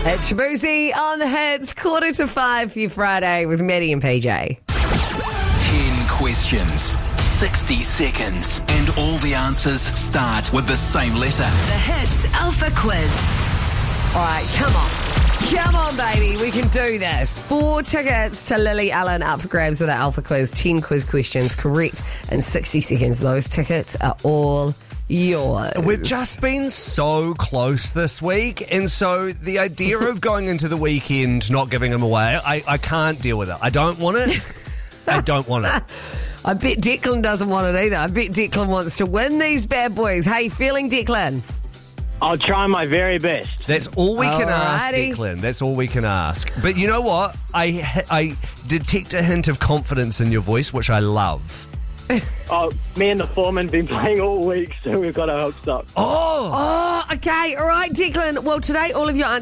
It's Shabuzi on the Hits, 4:45 for your Friday with Maddie and PJ. 10 questions, 60 seconds, and all the answers start with the same letter. The Hits Alpha Quiz. All right, come on. Come on, baby. We can do this. 4 tickets to Lily Allen up for grabs with our Alpha Quiz. 10 quiz questions correct in 60 seconds. Those tickets are all yours. We've just been so close this week, and so the idea of going into the weekend not giving them away, I can't deal with it. I don't want it. I don't want it. I bet Declan doesn't want it either. I bet Declan wants to win these bad boys. How you feeling, Declan? I'll try my very best. That's all we can ask, Alrighty. Declan. That's all we can ask. But you know what? I detect a hint of confidence in your voice, which I love. Oh, me and the foreman been playing all week, so we've got our hopes up. Oh! Oh, okay. All right, Declan. Well, today all of your answers